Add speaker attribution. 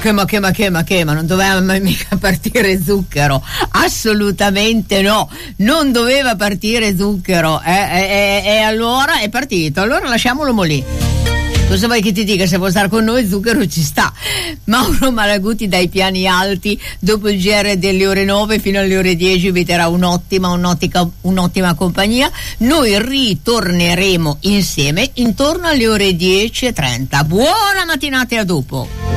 Speaker 1: Ma non doveva mica partire Zucchero, assolutamente no, non doveva partire Zucchero, e allora è partito, allora lasciamolo lì. Cosa vuoi che ti dica? Se vuoi stare con noi Zucchero ci sta. Mauro Malaguti dai piani alti, dopo il GR delle ore 9 fino alle ore 10 vi terrà un'ottima compagnia. Noi ritorneremo insieme intorno alle ore 10:30. Buona mattinata e a dopo.